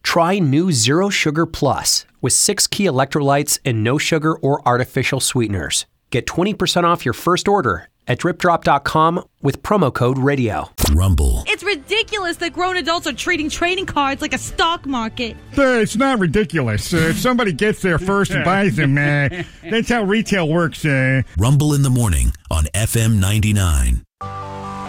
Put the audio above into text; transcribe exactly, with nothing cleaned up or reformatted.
Try new Zero Sugar Plus with six key electrolytes and no sugar or artificial sweeteners. Get twenty percent off your first order at drip drop dot com with promo code radio. Rumble. It's ridiculous that grown adults are treating trading cards like a stock market. Uh, it's not ridiculous. Uh, if somebody gets there first and buys them, uh, that's how retail works. Uh. Rumble in the morning on F M ninety-nine.